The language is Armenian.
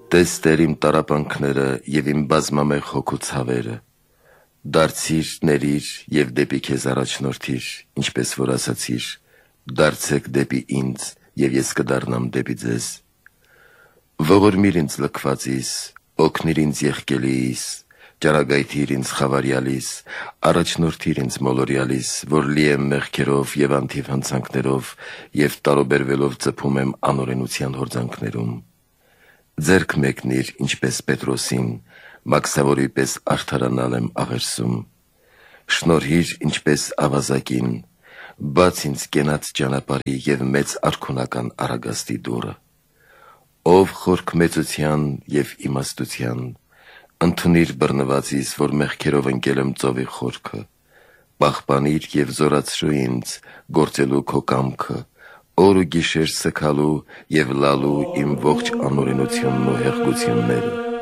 Տես Տեր իմ տառապանքները և իմ բազմամեղ հոգու ցավերը, դարձիր, ներիր և դեպի քեզ առաջնորդիր, ինչպես որ ասացիր, դարձեք դեպի ինձ, և ես կդառնամ դեպի ձեզ։ Ողորմիր ինձ լքվածիս, օգնիր ինձ եղկելիիս, ճառագայթիր ինձ խավարյալիս, առաջնորդիր ինձ մոլորյալիս, որ լի եմ մեղքերով և անթիվ հանցանքներով և տարուբերվելով ծփում եմ անօրենության հորձանքներում։ Ձեռք մեկնիր, ինչպես Պետրոսին, մաքսավորի պես արդարանալ եմ աղերսում։ Շնորհիր, ինչպես ավազակին, բաց ինձ կենաց ճանապարհի և մեծ արքունական առագաստի դուռը։ Ով խորք մեծության և իմաստության, ընդունիր բռնվածիս, որ մեղքերով ընկել եմ ծովի խորքը, պահպանիր և զորացրու ինձ, գործելու քո կամքը, օր ու գիշեր սգալու և լալու իմ ողջ անօրենությունն ու հեղգությունները։